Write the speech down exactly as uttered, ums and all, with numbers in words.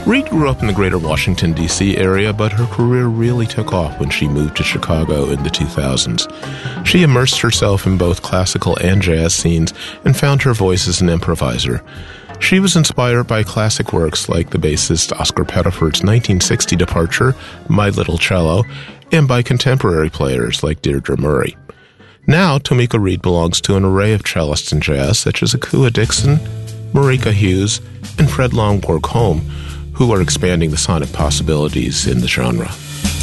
Reed grew up in the greater Washington, D C area, but her career really took off when she moved to Chicago in the two thousands. She immersed herself in both classical and jazz scenes and found her voice as an improviser. She was inspired by classic works like the bassist Oscar Pettiford's nineteen sixty departure, My Little Cello, and by contemporary players like Deirdre Murray. Now, Tomiko Reed belongs to an array of cellists in jazz such as Akua Dixon, Marika Hughes, and Fred Longwork Holm, who are expanding the sonic possibilities in the genre.